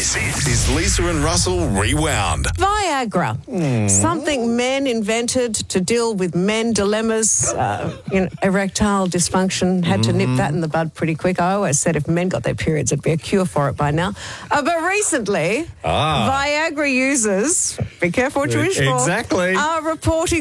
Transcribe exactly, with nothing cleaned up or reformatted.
This is Lisa and Russell Rewound. Viagra, mm. something men invented to deal with men dilemmas, uh, you know, erectile dysfunction. Had mm. to nip that in the bud pretty quick. I always said if men got their periods, it'd be a cure for it by now. Uh, but recently, ah. Viagra users, be careful what you wish for, exactly. are reporting